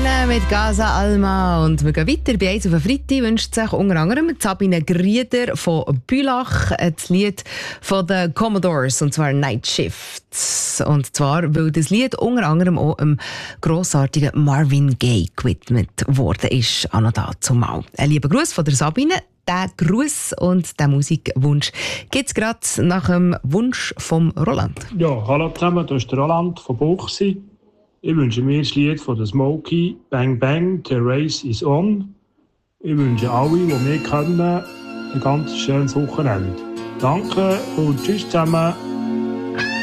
Sabine mit Gaza Alma. Und wir gehen weiter. Bei «1 auf den Freitag» wünscht sich unter anderem Sabine Grieder von Bülach das Lied von den Commodores, und zwar «Night Shift». Und zwar, weil das Lied unter anderem auch dem grossartigen Marvin Gaye gewidmet worden ist. Auch noch dazu mal. Ein lieber Gruß von der Sabine. Den Gruß und den Musikwunsch gibt es gerade nach dem Wunsch vom Roland. Ja, hallo zusammen, das ist der Roland von Buchsi. Ich wünsche mir das Lied von der Smokey, «Bang Bang, the race is on». Ich wünsche alle, die wir können, ein ganz schönes Wochenende. Danke und tschüss zusammen.